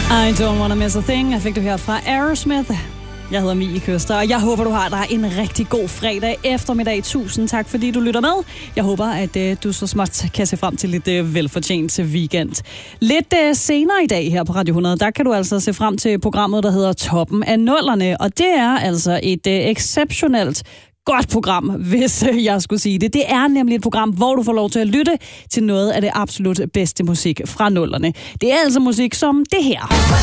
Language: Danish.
I don't wanna miss a thing. Jeg fik du her fra Aerosmith. Jeg hedder Mie Køster, og jeg håber, du har dig en rigtig god fredag eftermiddag. Tusind tak, fordi du lytter med. Jeg håber, at du så småt kan se frem til lidt velfortjent weekend. Lidt senere i dag her på Radio 100, der kan du altså se frem til programmet, der hedder Toppen af Nullerne. Og det er altså et exceptionelt godt program, hvis jeg skulle sige det. Det er nemlig et program, hvor du får lov til at lytte til noget af det absolut bedste musik fra nullerne. Det er altså musik som det her.